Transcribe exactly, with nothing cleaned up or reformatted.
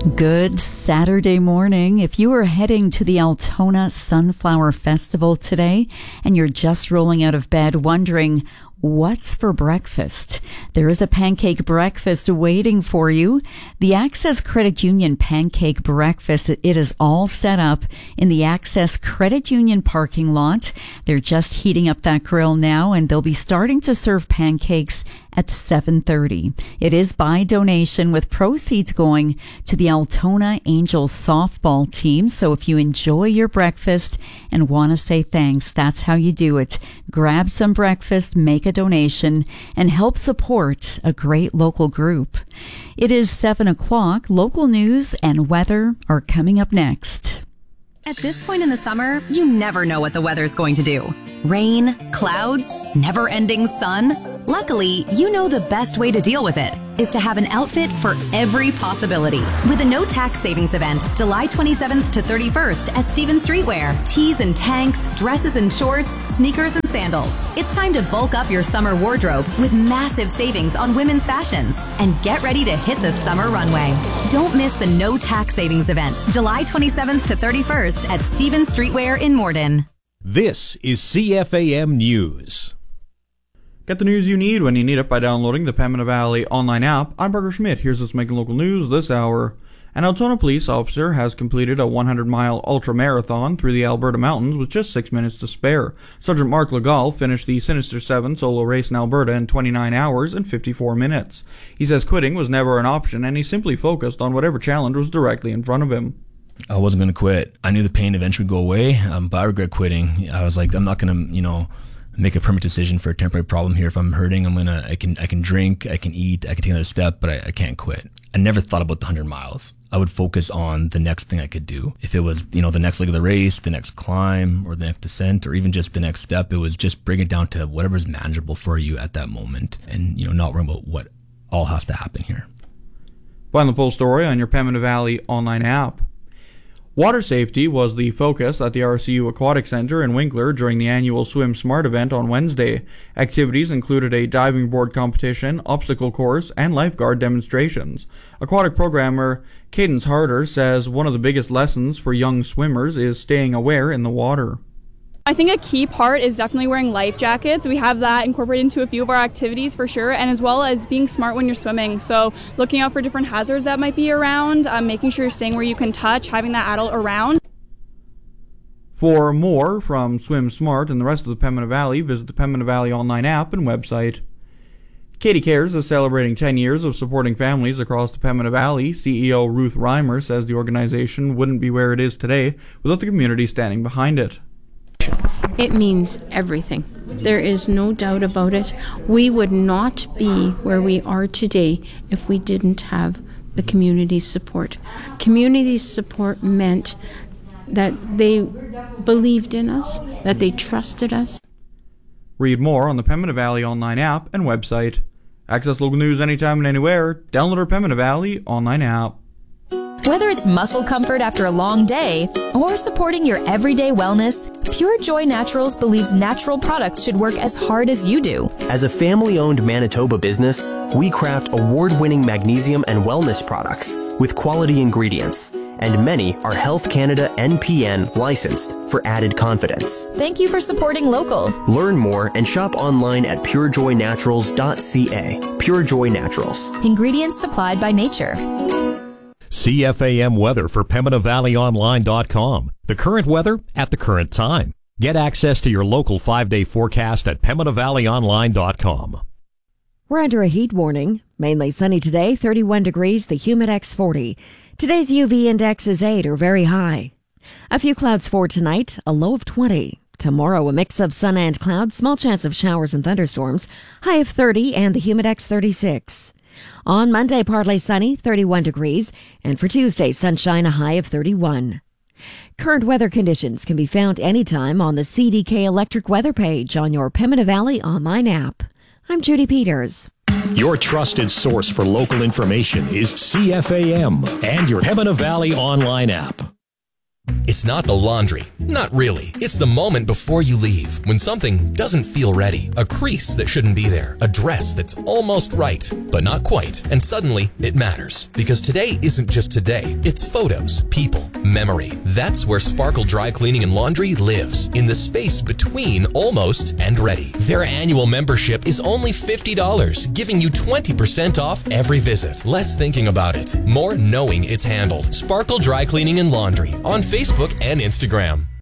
Good Saturday morning. If you are heading to the Altona Sunflower Festival today and you're just rolling out of bed wondering what's for breakfast, there is a pancake breakfast waiting for you. The Access Credit Union Pancake Breakfast, it is all set up in the Access Credit Union parking lot. They're just heating up that grill now, and they'll be starting to serve pancakes at seven thirty. It is by donation, with proceeds going to the Altona Angels softball team. So if you enjoy your breakfast and want to say thanks, that's how you do it. Grab some breakfast, make a donation, and help support a great local group. It is seven o'clock. Local news and weather are coming up next. At this point in the summer, you never know what the weather's going to do. Rain, clouds, never-ending sun. Luckily, you know the best way to deal with it is to have an outfit for every possibility. With a no-tax savings event, July twenty-seventh to thirty-first at Stevens Streetwear. Tees and tanks, dresses and shorts, sneakers and sandals. It's time to bulk up your summer wardrobe with massive savings on women's fashions. And get ready to hit the summer runway. Don't miss the no-tax savings event, July twenty-seventh to thirty-first at Stevens Streetwear in Morden. This is C F A M News. Get the news you need when you need it by downloading the Pembina Valley online app. I'm Parker Schmidt. Here's what's making local news this hour. An Altona police officer has completed a one hundred mile ultra-marathon through the Alberta mountains with just six minutes to spare. Sergeant Mark Legal finished the Sinister seven solo race in Alberta in twenty-nine hours and fifty-four minutes. He says quitting was never an option, and he simply focused on whatever challenge was directly in front of him. I wasn't going to quit. I knew the pain eventually would go away, um, but I regret quitting. I was like, I'm not going to, you know, make a permanent decision for a temporary problem here. If I'm hurting, I'm gonna, I can, I can drink, I can eat, I can take another step, but I, I can't quit. I never thought about the one hundred miles. I would focus on the next thing I could do. If it was, you know, the next leg of the race, the next climb, or the next descent, or even just the next step, it was just bring it down to whatever's manageable for you at that moment, and, you know, not worry about what all has to happen here. Find the full story on your Pembina Valley online app. Water safety was the focus at the R C U Aquatic Centre in Winkler during the annual Swim Smart event on Wednesday. Activities included a diving board competition, obstacle course, and lifeguard demonstrations. Aquatic programmer Cadence Harder says one of the biggest lessons for young swimmers is staying aware in the water. I think a key part is definitely wearing life jackets. We have that incorporated into a few of our activities for sure, and as well as being smart when you're swimming. So looking out for different hazards that might be around, um, making sure you're staying where you can touch, having that adult around. For more from Swim Smart and the rest of the Pembina Valley, visit the Pembina Valley online app and website. Katie Cares is celebrating ten years of supporting families across the Pembina Valley. C E O Ruth Reimer says the organization wouldn't be where it is today without the community standing behind it. It means everything. There is no doubt about it. We would not be where we are today if we didn't have the community's support. Community support meant that they believed in us, that they trusted us. Read more on the Pembina Valley online app and website. Access local news anytime and anywhere. Download our Pembina Valley online app. Whether it's muscle comfort after a long day or supporting your everyday wellness, Pure Joy Naturals believes natural products should work as hard as you do. As a family-owned Manitoba business, we craft award-winning magnesium and wellness products with quality ingredients, and many are Health Canada N P N licensed for added confidence. Thank you for supporting local. Learn more and shop online at pure joy naturals dot c a. Pure Joy Naturals. Ingredients supplied by nature. C F A M weather for Pembina Valley Online dot com. The current weather at the current time. Get access to your local five-day forecast at Pembina Valley Online dot com. We're under a heat warning. Mainly sunny today, thirty-one degrees, the Humidex forty. Today's U V index is eight, or very high. A few clouds for tonight, a low of twenty. Tomorrow, a mix of sun and clouds, small chance of showers and thunderstorms, high of thirty, and the Humidex thirty-six. On Monday, partly sunny, thirty-one degrees, and for Tuesday, sunshine, a high of thirty-one. Current weather conditions can be found anytime on the C D K Electric Weather page on your Pembina Valley online app. I'm Judy Peters. Your trusted source for local information is C F A M and your Pembina Valley online app. It's not the laundry. Not really. It's the moment before you leave, when something doesn't feel ready. A crease that shouldn't be there. A dress that's almost right, but not quite. And suddenly, it matters. Because today isn't just today. It's photos, people, memory. That's where Sparkle Dry Cleaning and Laundry lives. In the space between almost and ready. Their annual membership is only fifty dollars, giving you twenty percent off every visit. Less thinking about it, more knowing it's handled. Sparkle Dry Cleaning and Laundry on Facebook and Instagram.